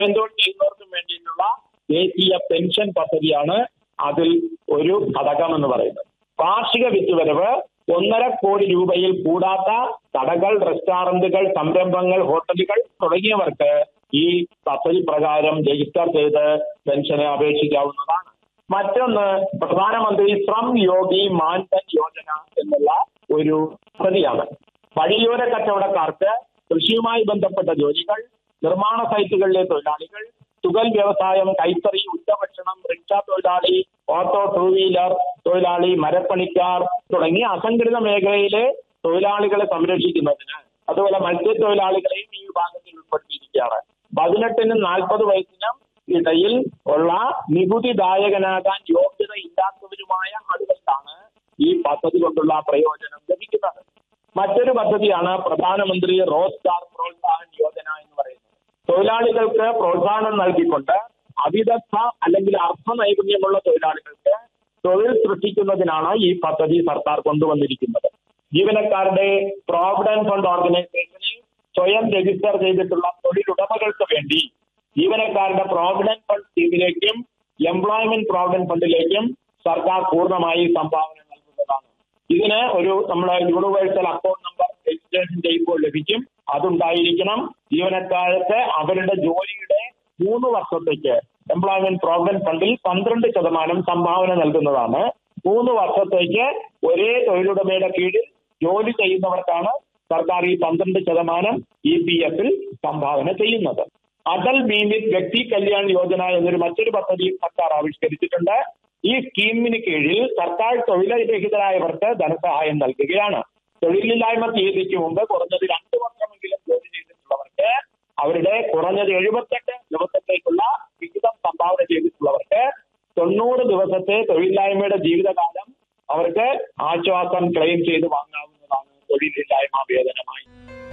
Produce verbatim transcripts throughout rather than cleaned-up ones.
Enrol ചെയ്യുന്നവർക്കും വേണ്ടിയിട്ടുള്ള ദേശീയ പെൻഷൻ പദ്ധതിയാണ് അതിൽ ഒരു ഘടകം എന്ന് പറയുന്നത്. വാർഷിക വിറ്റുവരവ് ഒന്നര കോടി രൂപയിൽ കൂടാത്ത കടകൾ, റെസ്റ്റോറന്റുകൾ, സംരംഭങ്ങൾ, ഹോട്ടലുകൾ തുടങ്ങിയവർക്ക് ഈ പദ്ധതി പ്രകാരം രജിസ്റ്റർ ചെയ്ത് പെൻഷന് അപേക്ഷിക്കാവുന്നതാണ്. മറ്റൊന്ന് പ്രധാനമന്ത്രി ശ്രം യോഗി മാൻധൻ യോജന എന്നുള്ള ഒരു പദ്ധതിയാണ്. വഴിയോര കച്ചവടക്കാർക്ക് കൃഷിയുമായി ബന്ധപ്പെട്ട ജോലികൾ, നിർമ്മാണ സൈറ്റുകളിലെ തൊഴിലാളികൾ, തുകൽ വ്യവസായം, കൈത്തറി, ഉച്ചഭക്ഷണം, റിക്ഷ തൊഴിലാളി, ഓട്ടോ ടൂ വീലർ തൊഴിലാളി, മരപ്പണിക്കാർ തുടങ്ങിയ അസംഘടിത മേഖലയിലെ തൊഴിലാളികളെ സംരക്ഷിക്കുന്നതിന്, അതുപോലെ മത്സ്യത്തൊഴിലാളികളെയും ഈ വിഭാഗത്തിൽ ഉൾപ്പെടുത്തിയിരിക്കുകയാണ്. പതിനെട്ടിനും നാൽപ്പത് വയസ്സിനും ഇടയിൽ ഉള്ള നികുതിദായകനാകാൻ യോഗ്യത ഇല്ലാത്തവരുമായ ആളുകൾക്കാണ് ഈ പദ്ധതി കൊണ്ടുള്ള പ്രയോജനം ലഭിക്കുന്നത്. മറ്റൊരു പദ്ധതിയാണ് പ്രധാനമന്ത്രി റോസ്ഗാർ പ്രോത്സാഹൻ യോജന എന്ന് പറയുന്നത്. തൊഴിലാളികൾക്ക് പ്രോത്സാഹനം നൽകിക്കൊണ്ട് അവിദഗ്ധ അല്ലെങ്കിൽ അർത്ഥ നൈപുണ്യമുള്ള തൊഴിലാളികൾക്ക് തൊഴിൽ സൃഷ്ടിക്കുന്നതിനാണ് ഈ പദ്ധതി സർക്കാർ കൊണ്ടുവന്നിരിക്കുന്നത്. ജീവനക്കാരുടെ പ്രോവിഡന്റ് ഫണ്ട് ഓർഗനൈസേഷനിൽ സ്വയം രജിസ്റ്റർ ചെയ്തിട്ടുള്ള തൊഴിലുടമകൾക്ക് വേണ്ടി ജീവനക്കാരുടെ പ്രോവിഡന്റ് ഫണ്ട് സ്കീമിലേക്കും എംപ്ലോയ്മെന്റ് പ്രോവിഡന്റ് ഫണ്ടിലേക്കും സർക്കാർ പൂർണ്ണമായി സംഭാവന നൽകുന്നതാണ്. ഇതിന് ഒരു നമ്മുടെ യൂണിവേഴ്സൽ അക്കൗണ്ട് നമ്പർ രജിസ്ട്രേഷൻ ചെയ്യുമ്പോൾ ലഭിക്കും. അതുണ്ടായിരിക്കണം. ജീവനക്കാർക്ക് അവരുടെ ജോലിയുടെ മൂന്ന് വർഷത്തേക്ക് എംപ്ലോയ്മെന്റ് പ്രോവിഡന്റ് ഫണ്ടിൽ പന്ത്രണ്ട് ശതമാനം സംഭാവന നൽകുന്നതാണ്. മൂന്ന് വർഷത്തേക്ക് ഒരേ തൊഴിലുടമയുടെ കീഴിൽ ജോലി ചെയ്യുന്നവർക്കാണ് സർക്കാർ ഈ പന്ത്രണ്ട് ശതമാനം ഇ പി എഫിൽ സംഭാവന ചെയ്യുന്നത്. അടൽ ബീമിത് വ്യക്തി കല്യാൺ യോജന എന്നൊരു മറ്റൊരു പദ്ധതി സർക്കാർ ആവിഷ്കരിച്ചിട്ടുണ്ട്. ഈ സ്കീമിന് കീഴിൽ സർക്കാർ തൊഴിലരഹിതരായവർക്ക് ധനസഹായം നൽകുകയാണ്. തൊഴിലില്ലായ്മ തീയതിക്ക് മുമ്പ് കുറഞ്ഞത് രണ്ടു വർഷമെങ്കിലും ജോലി ചെയ്തിട്ടുള്ളവർക്ക്, അവരുടെ കുറഞ്ഞത് എഴുപത്തെട്ട് ദിവസത്തേക്കുള്ള വിഹിതം സംഭാവന ചെയ്തിട്ടുള്ളവർക്ക് തൊണ്ണൂറ് ദിവസത്തെ തൊഴിലില്ലായ്മയുടെ ജീവിതകാലം അവർക്ക് ആശ്വാസം ക്ലെയിം ചെയ്ത് വാങ്ങാവുന്നതാണ് തൊഴിലില്ലായ്മ വേതനമായി.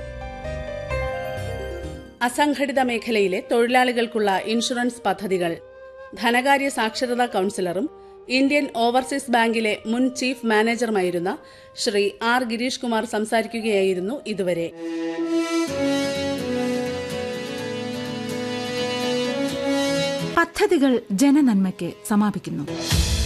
അസംഘടിത മേഖലയിലെ തൊഴിലാളികൾക്കുള്ള ഇൻഷുറൻസ് പദ്ധതികൾ ധനകാര്യ സാക്ഷരതാ കൌൺസിലറും ഇന്ത്യൻ ഓവർസീസ് ബാങ്കിലെ മുൻ ചീഫ് മാനേജറുമായിരുന്ന ശ്രീ ആർ ഗിരീഷ് കുമാർ സംസാരിക്കുകയായിരുന്നു ഇതുവരെ. പദ്ധതികൾ ജനനന്മയ്ക്ക് സമാപിക്കുന്നു.